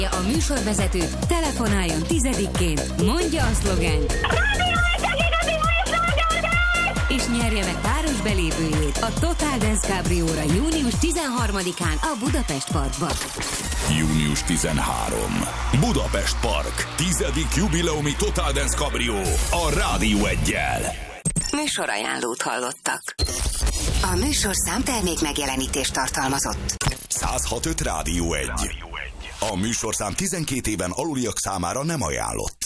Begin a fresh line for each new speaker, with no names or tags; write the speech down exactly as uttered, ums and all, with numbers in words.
A műsorvezetőt telefonáljon tizedikként, mondja a szlogent, és nyerje meg páros belépőjét a Total Dance Cabrióra június tizenharmadikán a Budapest Parkban.
június tizenharmadika. Budapest Park. Tizedik jubileumi Total Dance Cabrió a Rádió Eggyel.
Műsorajánlót hallottak. A műsorszám termék megjelenítést tartalmazott.
száz hat pont öt Rádió Egy. A műsorszám tizenkét éven aluliak számára nem ajánlott.